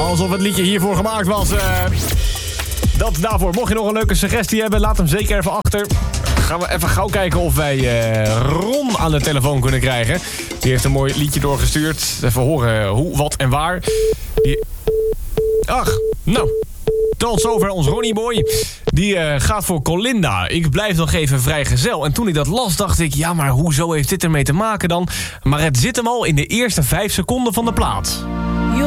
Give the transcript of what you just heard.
Alsof het liedje hiervoor gemaakt was. Dat daarvoor. Mocht je nog een leuke suggestie hebben, laat hem zeker even achter. Gaan we even gauw kijken of wij Ron aan de telefoon kunnen krijgen. Die heeft een mooi liedje doorgestuurd. Even horen hoe, wat en waar. Ach, nou. Tot zover ons Ronnie Boy. Die gaat voor Colinda. Ik blijf nog even vrijgezel. En toen ik dat las, dacht ik... ja, maar hoezo heeft dit ermee te maken dan? Maar het zit hem al in de eerste 5 seconden van de plaat.